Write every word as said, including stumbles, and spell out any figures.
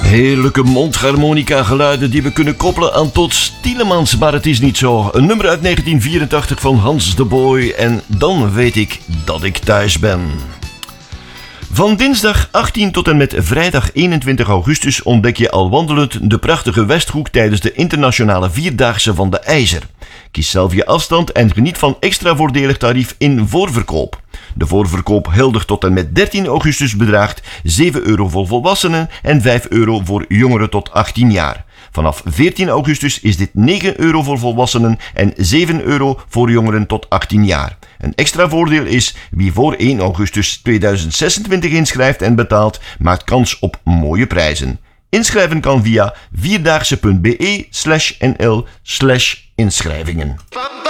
Heerlijke mondharmonica geluiden die we kunnen koppelen aan Tods Tielemans, maar het is niet zo. Een nummer uit negentien vierentachtig van Hans de Boy en dan weet ik dat ik thuis ben. Van dinsdag achttien tot en met vrijdag eenentwintig augustus ontdek je al wandelend de prachtige Westhoek tijdens de internationale Vierdaagse van de IJzer. Kies zelf je afstand en geniet van extra voordelig tarief in voorverkoop. De voorverkoop geldig tot en met dertien augustus bedraagt zeven euro voor volwassenen en vijf euro voor jongeren tot achttien jaar. Vanaf veertien augustus is dit negen euro voor volwassenen en zeven euro voor jongeren tot achttien jaar. Een extra voordeel is, wie voor één augustus tweeduizend zesentwintig inschrijft en betaalt, maakt kans op mooie prijzen. Inschrijven kan via vierdaagse punt be slash nl slash inschrijvingen.